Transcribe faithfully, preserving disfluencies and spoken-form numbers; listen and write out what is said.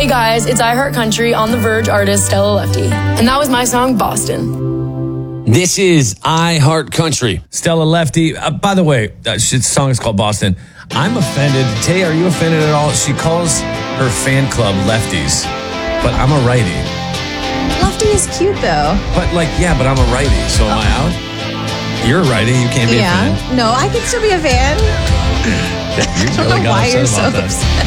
Hey guys, it's iHeartCountry on the Verge artist Stella Lefty. And that was my song, Boston. This is iHeartCountry. Stella Lefty. Uh, by the way, that song is called Boston. I'm offended. Tay, are you offended at all? She calls her fan club lefties, but I'm a righty. Lefty is cute, though. But like, yeah, but I'm a righty, so am I out? You're a righty. You can't be yeah. a fan. No, I can still be a fan. You I don't really know got why upset you're about so that. upset.